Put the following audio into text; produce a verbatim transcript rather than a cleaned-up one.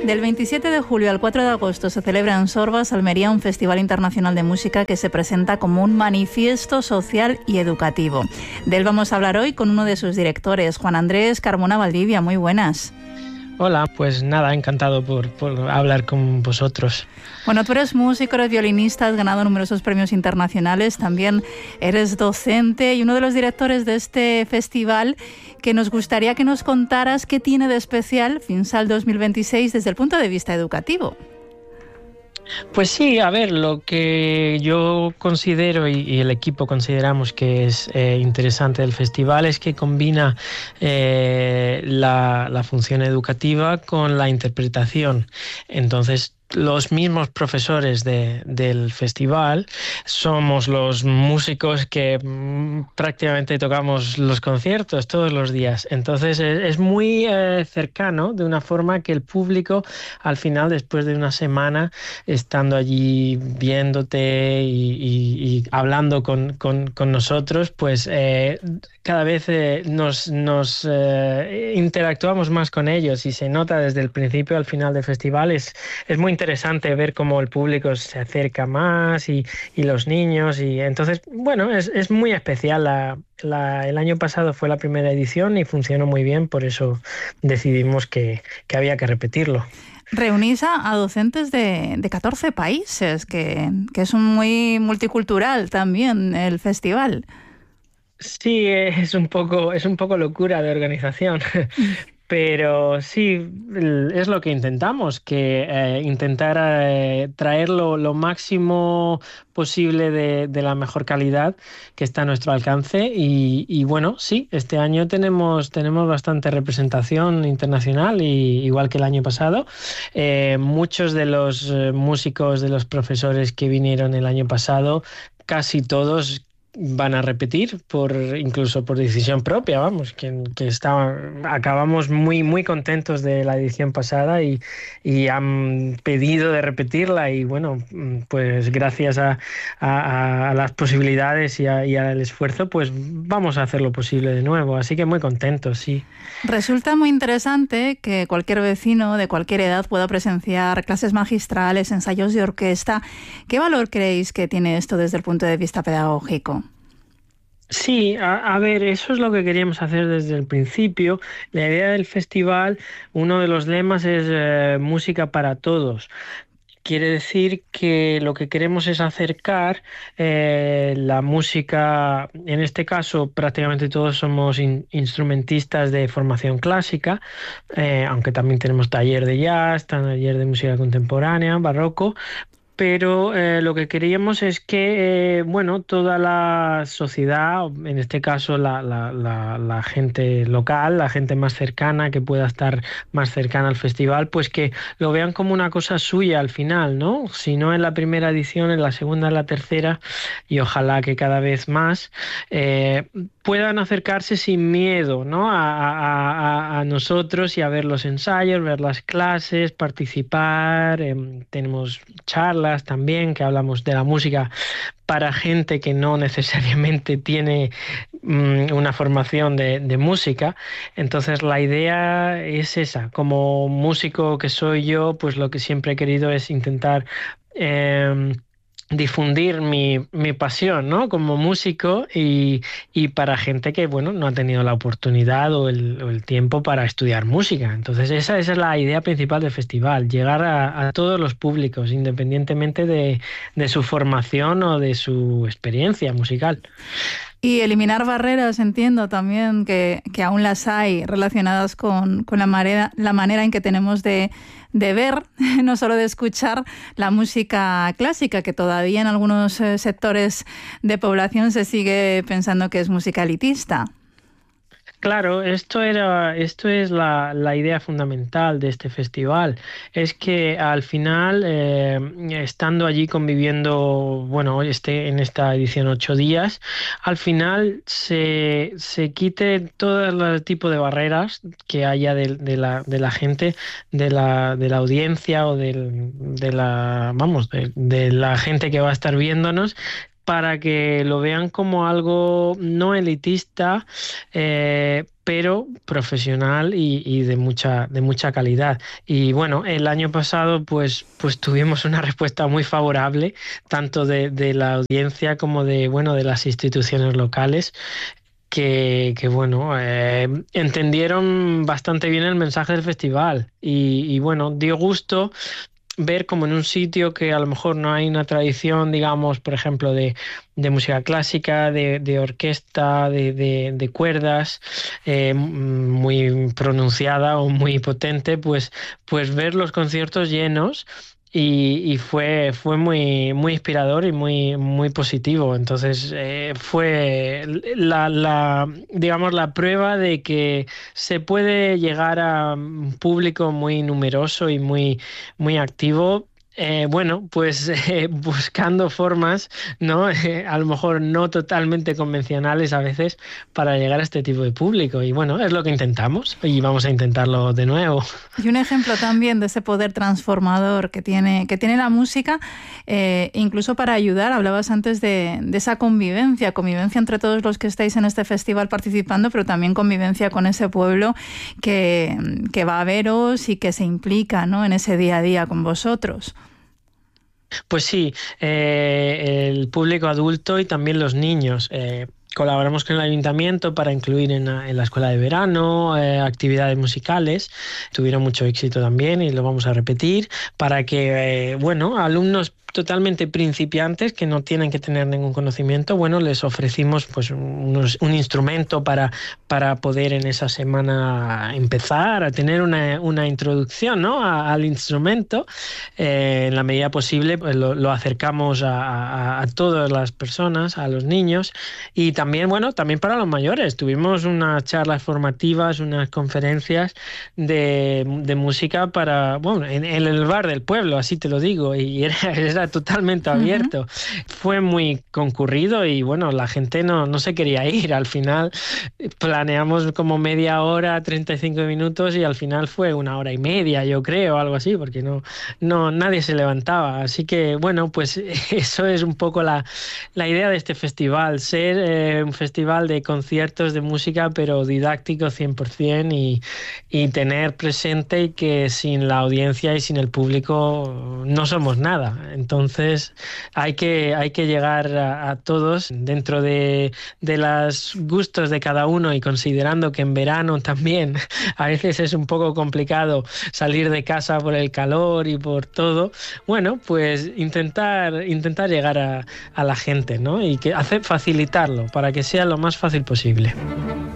Del veintisiete de julio al cuatro de agosto se celebra en Sorbas, Almería, un festival internacional de música que se presenta como un manifiesto social y educativo. De él vamos a hablar hoy con uno de sus directores, Juan Andrés Carmona Valdivia. Muy buenas. Hola, pues nada, encantado por, por hablar con vosotros. Bueno, tú eres músico, eres violinista, has ganado numerosos premios internacionales, también eres docente y uno de los directores de este festival, que nos gustaría que nos contaras qué tiene de especial Finsal dos mil veintiséis desde el punto de vista educativo. Pues sí, a ver, lo que yo considero y, y el equipo consideramos que es eh, interesante del festival es que combina eh, la, la función educativa con la interpretación. Entonces, los mismos profesores de, del festival somos los músicos que mmm, prácticamente tocamos los conciertos todos los días. Entonces es, es muy eh, cercano, de una forma que el público al final, después de una semana estando allí viéndote y, y, y hablando con, con, con nosotros, pues eh, cada vez eh, nos, nos eh, interactuamos más con ellos y se nota desde el principio al final del festival. Es, es muy interesante ver cómo el público se acerca más y, y los niños, y entonces, bueno, es, es muy especial. La, la, el año pasado fue la primera edición y funcionó muy bien, por eso decidimos que, que había que repetirlo. Reunís a, a docentes de, de catorce países, que, que es un muy multicultural también el festival. Sí, es un poco, es un poco locura de organización. Pero sí, es lo que intentamos, que eh, intentar eh, traer lo, lo máximo posible de, de la mejor calidad que está a nuestro alcance. Y, y bueno, sí, este año tenemos, tenemos bastante representación internacional, y, igual que el año pasado. Eh, muchos de los eh, músicos, de los profesores que vinieron el año pasado, casi todos van a repetir, por incluso por decisión propia, vamos, que, que está, acabamos muy muy contentos de la edición pasada y, y han pedido de repetirla, y bueno, pues gracias a, a, a las posibilidades y, a, y al esfuerzo, pues vamos a hacer lo posible de nuevo, así que muy contentos, sí. Resulta muy interesante que cualquier vecino de cualquier edad pueda presenciar clases magistrales, ensayos de orquesta. ¿Qué valor creéis que tiene esto desde el punto de vista pedagógico? Sí, a, a ver, eso es lo que queríamos hacer desde el principio. La idea del festival, uno de los lemas es eh, música para todos. Quiere decir que lo que queremos es acercar eh, la música. En este caso prácticamente todos somos in, instrumentistas de formación clásica, eh, aunque también tenemos taller de jazz, taller de música contemporánea, barroco. Pero eh, lo que queríamos es que, eh, bueno, toda la sociedad, en este caso la, la, la, la gente local, la gente más cercana, que pueda estar más cercana al festival, pues que lo vean como una cosa suya al final, ¿no? Si no en la primera edición, en la segunda, en la tercera, y ojalá que cada vez más, eh, puedan acercarse sin miedo, ¿no? A, a, a, a nosotros, y a ver los ensayos, ver las clases, participar. Eh, tenemos charlas también, que hablamos de la música para gente que no necesariamente tiene um, una formación de, de música. Entonces la idea es esa. Como músico que soy yo, pues lo que siempre he querido es intentar eh, difundir mi, mi pasión, ¿no? Como músico, y, y para gente que, bueno, no ha tenido la oportunidad o el, o el tiempo para estudiar música. Entonces esa, esa es la idea principal del festival, llegar a, a todos los públicos, independientemente de, de su formación o de su experiencia musical. Y eliminar barreras, entiendo también que, que aún las hay relacionadas con, con la, manera, la manera en que tenemos de, de ver, no solo de escuchar la música clásica, que todavía en algunos eh, sectores de población se sigue pensando que es música elitista. Claro, esto era, esto es la, la idea fundamental de este festival. Es que al final, eh, estando allí conviviendo, bueno, este, en esta edición ocho días, al final se, se quite todo el tipo de barreras que haya de, de, la, de la gente, de la, de la audiencia o del, de la, vamos, de, de la gente que va a estar viéndonos. para que lo vean como algo no elitista, eh, pero profesional y, y de mucha de mucha calidad. Y bueno, el año pasado pues pues tuvimos una respuesta muy favorable, tanto de, de la audiencia como de bueno de las instituciones locales. Que, que bueno, eh, entendieron bastante bien el mensaje del festival y, y bueno, dio gusto ver como en un sitio que a lo mejor no hay una tradición, digamos, por ejemplo, de, de música clásica, de, de orquesta, de, de, de cuerdas, eh, muy pronunciada o muy potente, pues, pues ver los conciertos llenos. Y, y fue, fue muy, muy inspirador y muy, muy positivo. Entonces eh, fue la, la, digamos, la prueba de que se puede llegar a un público muy numeroso y muy, muy activo. Eh, bueno, pues eh, buscando formas, ¿no? Eh, a lo mejor no totalmente convencionales a veces para llegar a este tipo de público. Y bueno, es lo que intentamos y vamos a intentarlo de nuevo. Y un ejemplo también de ese poder transformador que tiene, que tiene la música, eh, incluso para ayudar, hablabas antes de, de esa convivencia, convivencia entre todos los que estáis en este festival participando, pero también convivencia con ese pueblo que, que va a veros y que se implica, ¿no?, en ese día a día con vosotros. Pues sí, eh, el público adulto y también los niños. Eh, colaboramos con el ayuntamiento para incluir en la, en la escuela de verano eh, actividades musicales. Tuvieron mucho éxito también y lo vamos a repetir para que, eh, bueno, alumnos totalmente principiantes que no tienen que tener ningún conocimiento, bueno, les ofrecimos pues unos, un instrumento para, para poder en esa semana empezar a tener una, una introducción, ¿no?, a, al instrumento. Eh, en la medida posible pues lo, lo acercamos a, a, a todas las personas, a los niños y también, bueno, también para los mayores. Tuvimos unas charlas formativas, unas conferencias de, de música para, bueno, en, en el bar del pueblo, así te lo digo, y era, era totalmente abierto. Uh-huh. Fue muy concurrido y bueno, la gente no, no se quería ir. Al final planeamos como media hora, treinta y cinco minutos y al final fue una hora y media, yo creo, algo así, porque no, no nadie se levantaba. Así que bueno, pues eso es un poco la, la idea de este festival, ser eh, un festival de conciertos de música, pero didáctico cien por ciento y, y tener presente que sin la audiencia y sin el público no somos nada. Entonces hay que, hay que llegar a, a todos dentro de, de los gustos de cada uno y considerando que en verano también a veces es un poco complicado salir de casa por el calor y por todo. Bueno, pues intentar, intentar llegar a, a la gente, ¿no? Y que hacer, facilitarlo para que sea lo más fácil posible.